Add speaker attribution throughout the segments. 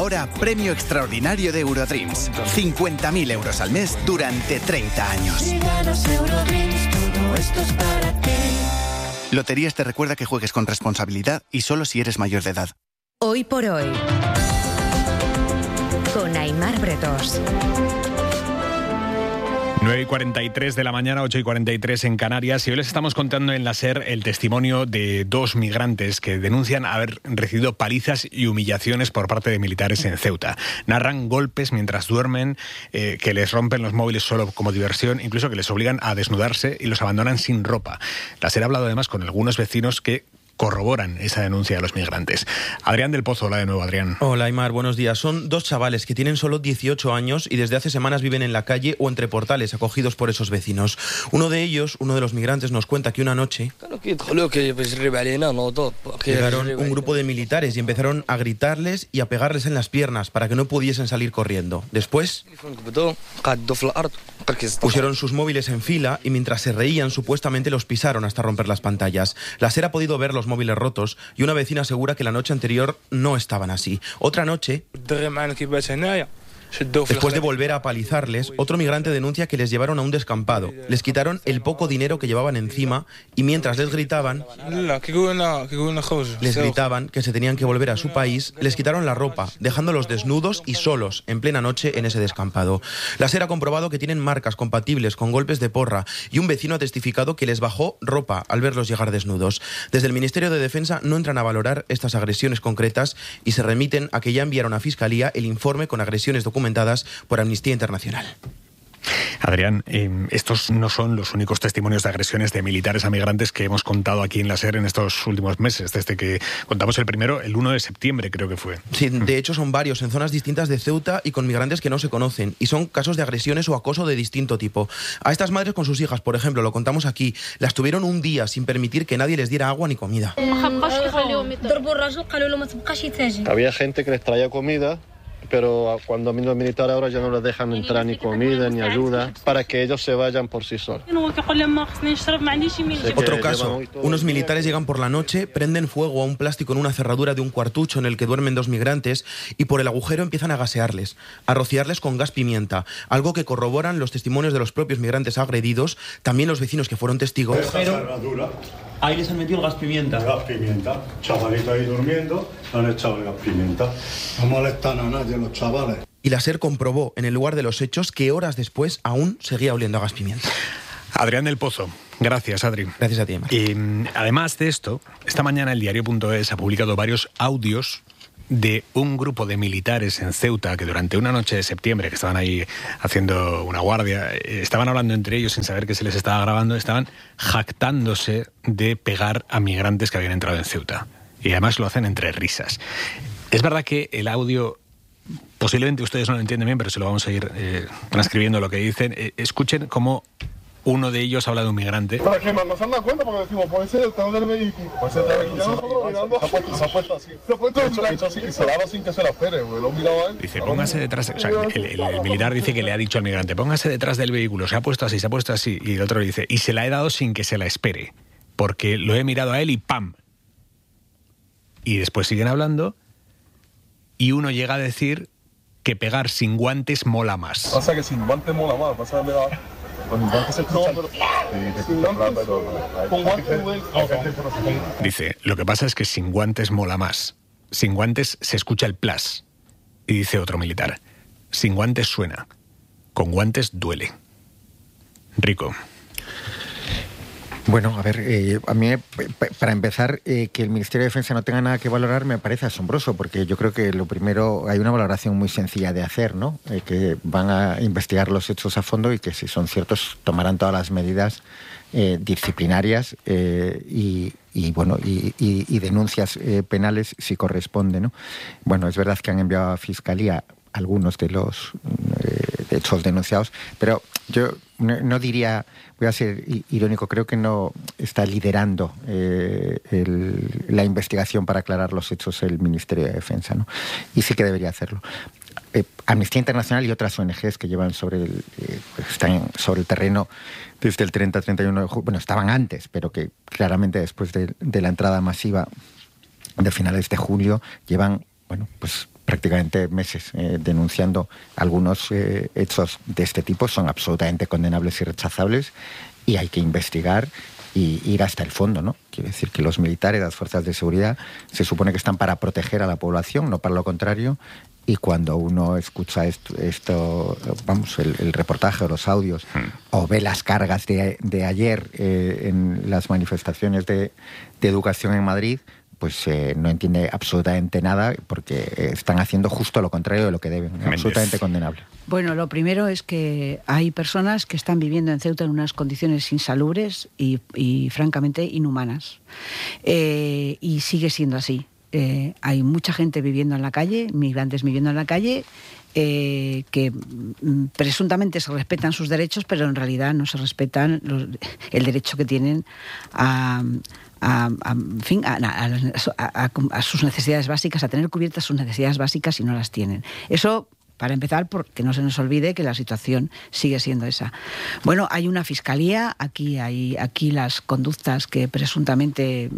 Speaker 1: Ahora, premio extraordinario de Eurodreams. 50.000 euros al mes durante 30 años.
Speaker 2: Si ganas Eurodreams, todo esto es para ti.
Speaker 1: Loterías te recuerda que juegues con responsabilidad y solo si eres mayor de edad.
Speaker 3: Hoy por hoy, con Aimar Bretos.
Speaker 4: 9:43 de la mañana, 8:43 en Canarias, y hoy les estamos contando en la SER el testimonio de dos migrantes que denuncian haber recibido palizas y humillaciones por parte de militares en Ceuta. Narran golpes mientras duermen, que les rompen los móviles solo como diversión, incluso que les obligan a desnudarse y los abandonan sin ropa. La SER ha hablado además con algunos vecinos que corroboran esa denuncia de los migrantes. Adrián del Pozo, hola de nuevo, Adrián.
Speaker 5: Hola, Aimar, buenos días. Son dos chavales que tienen solo 18 años y desde hace semanas viven en la calle o entre portales, acogidos por esos vecinos. Uno de ellos, uno de los migrantes, nos cuenta que una noche llegaron un grupo de militares y empezaron a gritarles y a pegarles en las piernas para que no pudiesen salir corriendo. Después pusieron sus móviles en fila y mientras se reían supuestamente los pisaron hasta romper las pantallas. La SER ha podido ver los móviles rotos y una vecina asegura que la noche anterior no estaban así. Otra noche, después de volver a apalizarles, otro migrante denuncia que les llevaron a un descampado. Les quitaron el poco dinero que llevaban encima y mientras les gritaban que se tenían que volver a su país, les quitaron la ropa, dejándolos desnudos y solos en plena noche en ese descampado. La SER ha comprobado que tienen marcas compatibles con golpes de porra y un vecino ha testificado que les bajó ropa al verlos llegar desnudos. Desde el Ministerio de Defensa no entran a valorar estas agresiones concretas y se remiten a que ya enviaron a Fiscalía el informe con agresiones documentadas por Amnistía Internacional.
Speaker 4: Adrián, estos no son los únicos testimonios de agresiones de militares a migrantes que hemos contado aquí en la SER en estos últimos meses, desde que contamos el primero, el 1 de septiembre creo que fue.
Speaker 5: Sí, de hecho son varios en zonas distintas de Ceuta y con migrantes que no se conocen, y son casos de agresiones o acoso de distinto tipo. A estas madres con sus hijas, por ejemplo, lo contamos aquí, las tuvieron un día sin permitir que nadie les diera agua ni comida.
Speaker 6: Había gente que les traía comida, pero cuando vienen los militares ahora ya no les dejan entrar ni comida ni ayuda para que ellos se vayan por sí solos.
Speaker 5: Otro caso, unos militares llegan por la noche, prenden fuego a un plástico en una cerradura de un cuartucho en el que duermen dos migrantes y por el agujero empiezan a gasearles, a rociarles con gas pimienta, algo que corroboran los testimonios de los propios migrantes agredidos, también los vecinos que fueron testigos. Ahí les han metido gas pimienta.
Speaker 7: Gas pimienta. Chavalito ahí durmiendo, han echado el gas pimienta. No molestan a nadie los chavales.
Speaker 5: Y la SER comprobó en el lugar de los hechos que horas después aún seguía oliendo a gas pimienta.
Speaker 4: Adrián del Pozo. Gracias, Adri.
Speaker 5: Gracias a ti, Emma.
Speaker 4: Y además de esto, esta mañana el diario.es ha publicado varios audios de un grupo de militares en Ceuta que durante una noche de septiembre, que estaban ahí haciendo una guardia, estaban hablando entre ellos sin saber que se les estaba grabando, estaban jactándose de pegar a migrantes que habían entrado en Ceuta. Y además lo hacen entre risas. Es verdad que el audio, posiblemente ustedes no lo entienden bien, pero se lo vamos a ir transcribiendo lo que dicen. Escuchen cómo uno de ellos habla de un migrante.
Speaker 8: Para que no se han dado cuenta, porque decimos, puede ser detrás del vehículo. Puede ser detrás del vehículo. Se ha puesto así. Se ha puesto así y se la ha dado sin que se la espere, güey. Lo miraba él.
Speaker 4: Dice, póngase detrás. O sea, el militar dice que le ha dicho al migrante, póngase detrás del vehículo. Se ha puesto así, se ha puesto así. Y el otro le dice, y se la he dado sin que se la espere. Porque lo he mirado a él y ¡pam! Y después siguen hablando y uno llega a decir que pegar sin guantes mola más.
Speaker 8: Pasa que sin guantes mola más. Pasa que
Speaker 4: dice, lo que pasa es que sin guantes mola más. Sin guantes se escucha el plas. Y dice otro militar, sin guantes suena, con guantes duele. Rico.
Speaker 9: Bueno, a ver, a mí, para empezar, que el Ministerio de Defensa no tenga nada que valorar me parece asombroso, porque yo creo que lo primero, hay una valoración muy sencilla de hacer, ¿no? Que van a investigar los hechos a fondo y que si son ciertos tomarán todas las medidas disciplinarias y denuncias penales si corresponde, ¿no? Bueno, es verdad que han enviado a Fiscalía algunos de los hechos denunciados, pero yo no diría, voy a ser irónico, creo que no está liderando la investigación para aclarar los hechos el Ministerio de Defensa, ¿no? Y sí que debería hacerlo. Amnistía Internacional y otras ONGs que llevan están sobre el terreno desde el 30-31 de julio, bueno, estaban antes, pero que claramente después de la entrada masiva de finales de julio llevan, bueno, pues prácticamente meses denunciando algunos hechos de este tipo. Son absolutamente condenables y rechazables y hay que investigar y ir hasta el fondo, ¿no? Quiere decir que los militares, las fuerzas de seguridad, se supone que están para proteger a la población, no para lo contrario. Y cuando uno escucha esto vamos, el reportaje o los audios, o ve las cargas de ayer en las manifestaciones de educación en Madrid, pues no entiende absolutamente nada, porque están haciendo justo lo contrario de lo que deben. Absolutamente condenable.
Speaker 10: Bueno, lo primero es que hay personas que están viviendo en Ceuta en unas condiciones insalubres y francamente inhumanas. Y sigue siendo así. Hay mucha gente viviendo en la calle, migrantes viviendo en la calle, que presuntamente se respetan sus derechos, pero en realidad no se respetan el derecho que tienen a sus necesidades básicas, a tener cubiertas sus necesidades básicas y no las tienen. Eso, para empezar, porque no se nos olvide que la situación sigue siendo esa. Bueno, hay una fiscalía, aquí las conductas que presuntamente,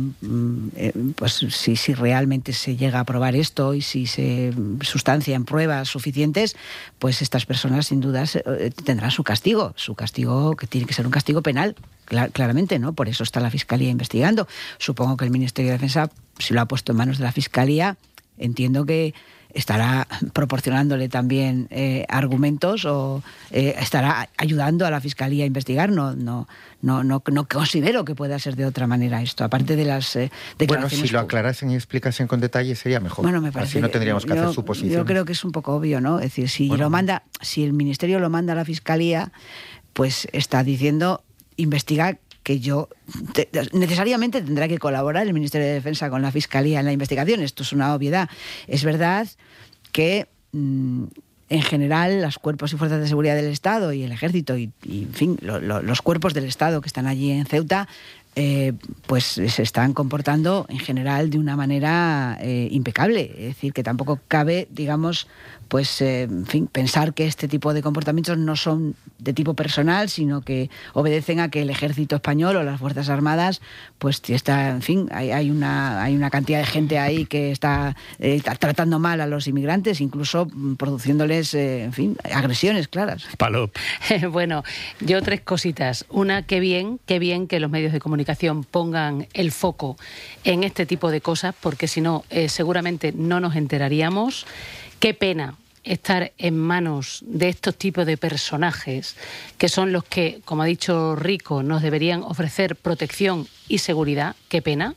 Speaker 10: pues si realmente se llega a probar esto y si se sustancia en pruebas suficientes, pues estas personas sin duda tendrán su castigo que tiene que ser un castigo penal. Claramente, ¿no? Por eso está la Fiscalía investigando. Supongo que el Ministerio de Defensa, si lo ha puesto en manos de la Fiscalía, entiendo que estará proporcionándole también argumentos o estará ayudando a la Fiscalía a investigar. No considero que pueda ser de otra manera esto, aparte de las declaraciones.
Speaker 9: Bueno, si lo aclarasen y explicasen con detalle sería mejor.
Speaker 10: Bueno, me parece.
Speaker 9: Así no tendríamos que hacer suposiciones.
Speaker 10: Yo creo que es un poco obvio, ¿no? Es decir, si el Ministerio lo manda a la Fiscalía, pues está diciendo investigar, que necesariamente tendrá que colaborar el Ministerio de Defensa con la Fiscalía en la investigación. Esto es una obviedad. Es verdad que en general los cuerpos y fuerzas de seguridad del Estado y el Ejército y en fin, los cuerpos del Estado que están allí en Ceuta pues se están comportando en general de una manera impecable. Es decir, que tampoco cabe, digamos, pues en fin, pensar que este tipo de comportamientos no son de tipo personal, sino que obedecen a que el Ejército español o las Fuerzas Armadas, pues está, en fin, hay una cantidad de gente ahí que está tratando mal a los inmigrantes, incluso produciéndoles, en fin, agresiones claras.
Speaker 4: Palop.
Speaker 11: Bueno, yo 3 cositas. Una, qué bien que los medios de comunicación pongan el foco en este tipo de cosas, porque si no, seguramente no nos enteraríamos. Qué pena estar en manos de estos tipos de personajes que son los que, como ha dicho Rico, nos deberían ofrecer protección y seguridad. Qué pena.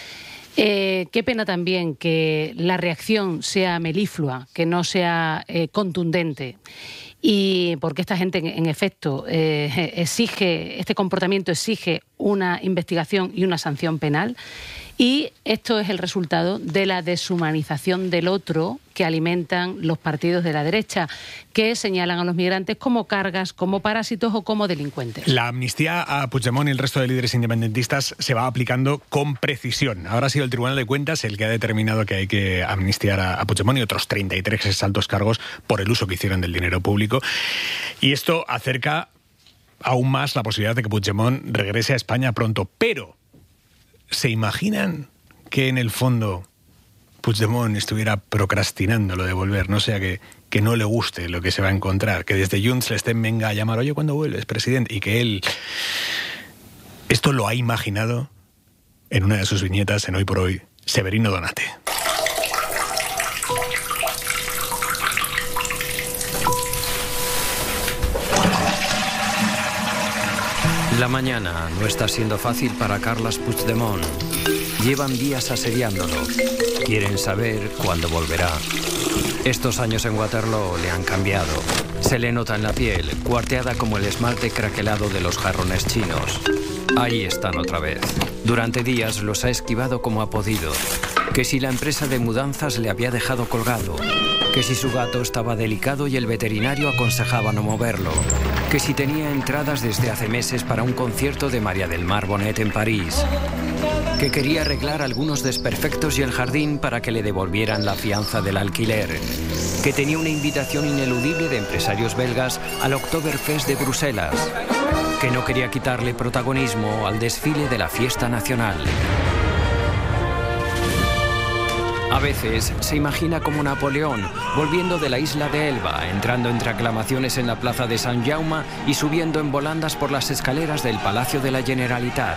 Speaker 11: Qué pena también que la reacción sea meliflua, que no sea contundente. Y porque esta gente, en efecto, este comportamiento exige una investigación y una sanción penal. Y esto es el resultado de la deshumanización del otro que alimentan los partidos de la derecha, que señalan a los migrantes como cargas, como parásitos o como delincuentes.
Speaker 4: La amnistía a Puigdemont y el resto de líderes independentistas se va aplicando con precisión. Ahora ha sido el Tribunal de Cuentas el que ha determinado que hay que amnistiar a Puigdemont y otros 33 altos cargos por el uso que hicieron del dinero público. Y esto acerca aún más la posibilidad de que Puigdemont regrese a España pronto. Pero ¿se imaginan que en el fondo Puigdemont estuviera procrastinando lo de volver? No sea que no le guste lo que se va a encontrar, que desde Junts le estén venga a llamar, oye, ¿cuándo vuelves, presidente? Y que él esto lo ha imaginado en una de sus viñetas en Hoy por Hoy, Severino Donate.
Speaker 12: La mañana no está siendo fácil para Carles Puigdemont. Llevan días asediándolo. Quieren saber cuándo volverá. Estos años en Waterloo le han cambiado. Se le nota en la piel, cuarteada como el esmalte craquelado de los jarrones chinos. Ahí están otra vez. Durante días los ha esquivado como ha podido. Que si la empresa de mudanzas le había dejado colgado. Que si su gato estaba delicado y el veterinario aconsejaba no moverlo. Que si tenía entradas desde hace meses para un concierto de María del Mar Bonet en París. Que quería arreglar algunos desperfectos y el jardín para que le devolvieran la fianza del alquiler. Que tenía una invitación ineludible de empresarios belgas al Oktoberfest de Bruselas. Que no quería quitarle protagonismo al desfile de la fiesta nacional. A veces se imagina como Napoleón, volviendo de la isla de Elba, entrando entre aclamaciones en la plaza de Sant Jaume y subiendo en volandas por las escaleras del Palacio de la Generalitat.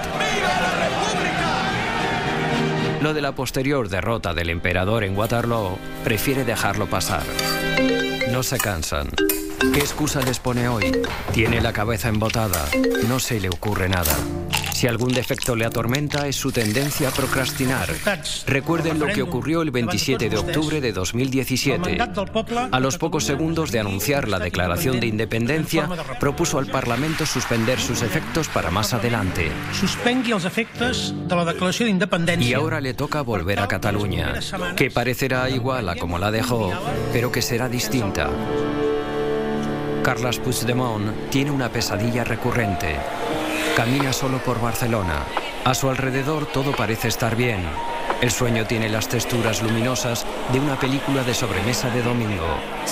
Speaker 12: Lo de la posterior derrota del emperador en Waterloo prefiere dejarlo pasar. No se cansan. ¿Qué excusa les pone hoy? Tiene la cabeza embotada. No se le ocurre nada. Si algún defecto le atormenta es su tendencia a procrastinar. Recuerden lo que ocurrió el 27 de octubre de 2017. A los pocos segundos de anunciar la declaración de independencia, propuso al Parlamento suspender sus efectos para más adelante.
Speaker 13: Suspengui els efectes de la declaració d'independència.
Speaker 12: Y ahora le toca volver a Cataluña, que parecerá igual a como la dejó, pero que será distinta. Carles Puigdemont tiene una pesadilla recurrente. Camina solo por Barcelona. A su alrededor todo parece estar bien. El sueño tiene las texturas luminosas de una película de sobremesa de domingo.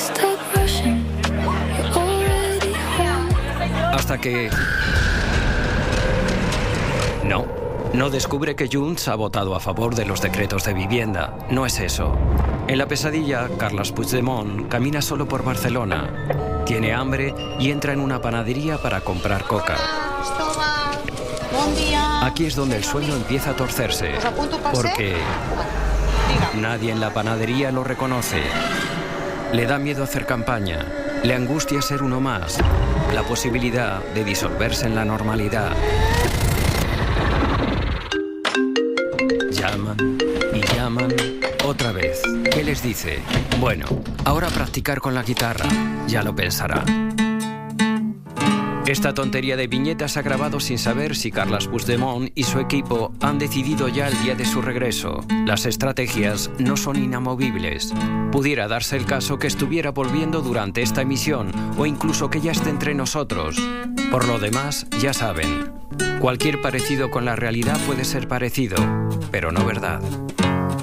Speaker 12: Hasta que... No descubre que Junts ha votado a favor de los decretos de vivienda. No es eso. En la pesadilla, Carles Puigdemont camina solo por Barcelona. Tiene hambre y entra en una panadería para comprar coca. Aquí es donde el sueño empieza a torcerse, porque nadie en la panadería lo reconoce. Le da miedo hacer campaña, le angustia ser uno más, la posibilidad de disolverse en la normalidad. Llaman y llaman otra vez. ¿Qué les dice? Bueno, ahora practicar con la guitarra, ya lo pensará. Esta tontería de viñetas se ha grabado sin saber si Carles Puigdemont y su equipo han decidido ya el día de su regreso. Las estrategias no son inamovibles. Pudiera darse el caso que estuviera volviendo durante esta emisión o incluso que ya esté entre nosotros. Por lo demás, ya saben, cualquier parecido con la realidad puede ser parecido, pero no verdad.